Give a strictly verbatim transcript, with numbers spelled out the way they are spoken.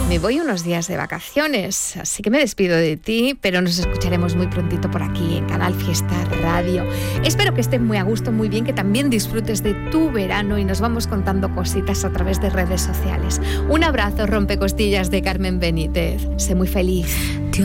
Me voy unos días de vacaciones, así que me despido de ti, pero nos escucharemos muy prontito por aquí en Canal Fiesta Radio. Espero que estés muy a gusto, muy bien, que también disfrutes de tu verano y nos vamos contando cositas a través de redes sociales. Un abrazo, rompecostillas de Carmen Benítez. Sé muy feliz.